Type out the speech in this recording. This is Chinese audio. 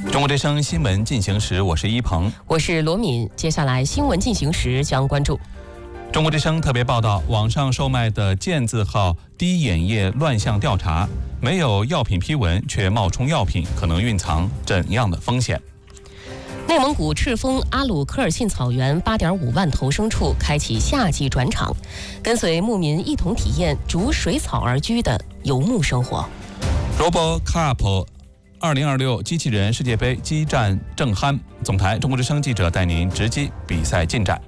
中国之声新闻进行时，我是一鹏， 我是罗敏。接下来新闻进行时将关注中国之声特别报道：网上售卖的健字号滴眼液乱象调查，没有药品批文却冒充药品，可能蕴藏怎样的风险？ 内蒙古赤峰阿鲁科尔沁草原8.5万头牲畜开启夏季转场，跟随牧民一同体验逐水草而居的游牧生活。 RoboCup 2026机器人世界杯激战正酣，总台中国之声记者带您直击比赛进展。